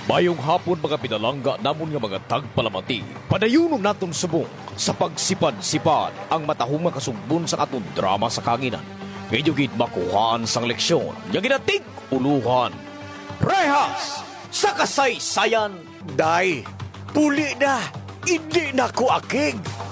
Mayong hapon mga pinalangga namon nga mga tagpalamati. Padayunon naton subong sa pagsipad-sipad ang matahong makasugbon sa atong drama sa kanginan. Medyo gid makuhaan sang leksyon, nga ginatig uluhan. Rehas sa kasaysayan. Day, puli na. Hindi na ko akig.